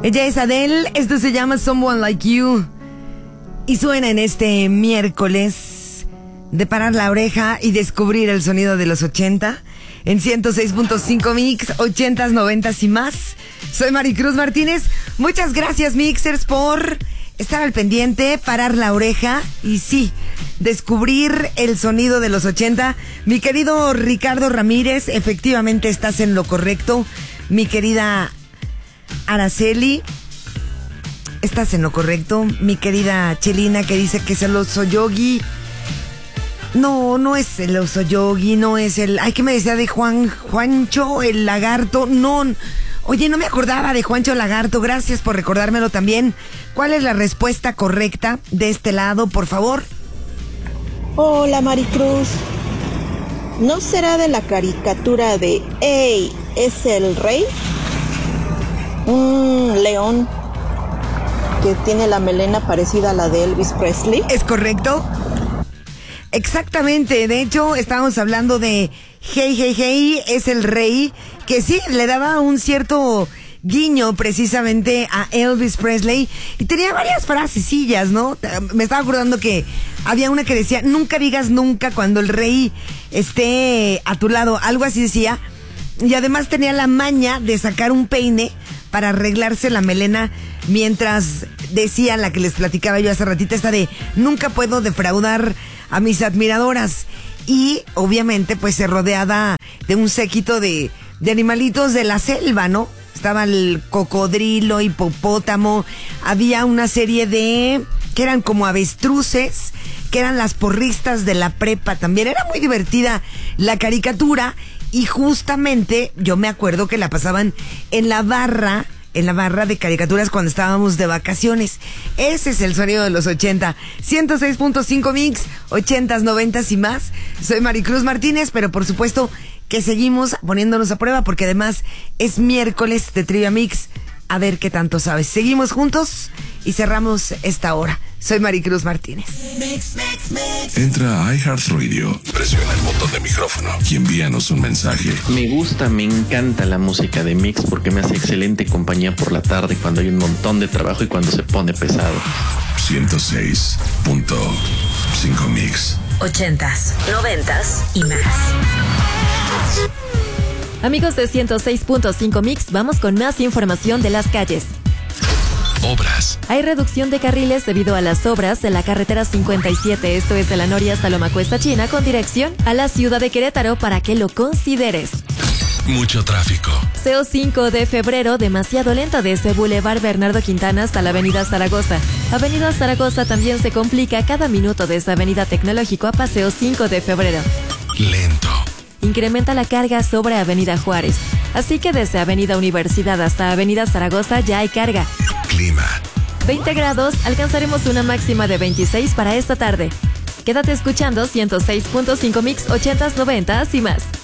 Ella es Adele, esto se llama Someone Like You y suena en este miércoles de parar la oreja y descubrir el sonido de los 80 en 106.5 Mix, 80s, 90s y más. Soy Maricruz Martínez. Muchas gracias, Mixers, por estar al pendiente, parar la oreja y sí, descubrir el sonido de los 80. Mi querido Ricardo Ramírez, efectivamente estás en lo correcto. Mi querida Araceli, estás en lo correcto. Mi querida Chelina, que dice que es el oso yogi. No es el oso yogi, no es el... Ay, ¿qué me decía de Juancho el lagarto? No, oye, no me acordaba de Juancho el lagarto. Gracias por recordármelo también. ¿Cuál es la respuesta correcta de este lado, por favor? Hola, Maricruz. ¿No será de la caricatura de Ey, es el rey? Un león que tiene la melena parecida a la de Elvis Presley. ¿Es correcto? Exactamente, de hecho estábamos hablando de Hey, es el rey, que sí, le daba un cierto guiño precisamente a Elvis Presley y tenía varias frasecillas, ¿no? Me estaba acordando que había una que decía, nunca digas nunca cuando el rey esté a tu lado, algo así decía, y además tenía la maña de sacar un peine para arreglarse la melena mientras decía la que les platicaba yo hace ratito, esta de nunca puedo defraudar a mis admiradoras. Y obviamente pues se rodeaba de un séquito de animalitos de la selva, ¿no? Estaba el cocodrilo, hipopótamo, había una serie de que eran como avestruces, que eran las porristas de la prepa también. Era muy divertida la caricatura y justamente yo me acuerdo que la pasaban en la barra de caricaturas cuando estábamos de vacaciones. Ese es el sonido de los 80. 106.5 Mix, 80s, 90s y más. Soy Maricruz Martínez, pero por supuesto que seguimos poniéndonos a prueba porque además es miércoles de Trivia Mix. A ver qué tanto sabes. Seguimos juntos y cerramos esta hora. Soy Maricruz Martínez. Entra a iHeartRadio, presiona el botón de micrófono y envíanos un mensaje. Me encanta la música de Mix porque me hace excelente compañía por la tarde cuando hay un montón de trabajo y cuando se pone pesado. 106.5 Mix. 80s, 90s y más. Amigos de 106.5 Mix, vamos con más información de las calles. Obras. Hay reducción de carriles debido a las obras de la carretera 57, esto es de la Noria hasta Loma Cuesta China, con dirección a la ciudad de Querétaro para que lo consideres. Mucho tráfico. Paseo 5 de febrero, demasiado lento desde Boulevard Bernardo Quintana hasta la Avenida Zaragoza. Avenida Zaragoza también se complica cada minuto desde Avenida Tecnológico a Paseo 5 de febrero. Lento. Incrementa la carga sobre Avenida Juárez. Así que desde Avenida Universidad hasta Avenida Zaragoza ya hay carga. Clima. 20 grados, alcanzaremos una máxima de 26 para esta tarde. Quédate escuchando 106.5 Mix, 80s, 90s y más.